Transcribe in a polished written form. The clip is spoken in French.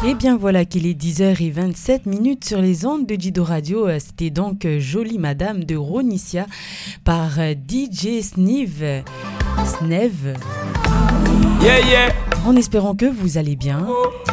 Et bien voilà qu'il est 10h27 sur les ondes de Jido Radio. C'était donc Jolie Madame de Ronicia par DJ Sneve. Yeah, yeah. En espérant que vous allez bien.